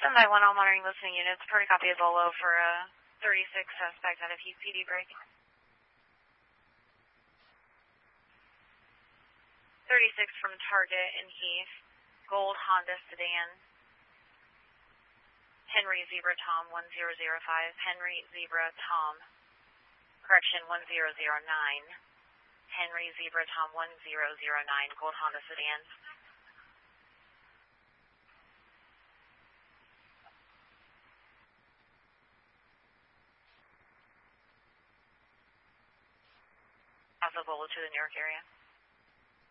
Standby 1, all monitoring listening units. Pretty copy of Bolo for a 36 suspect out of Heath PD break. 36 from Target in Heath. Gold Honda sedan. Henry Zebra Tom 1005. Henry Zebra Tom. Correction 1009. Henry Zebra Tom 1009. Gold Honda sedan. Alpha Bolo to the New York area.